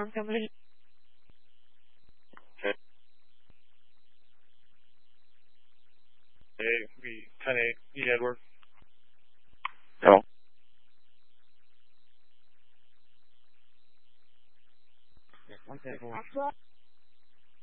Farm Company. We 10-8, Edward. Hello. Yeah, 110.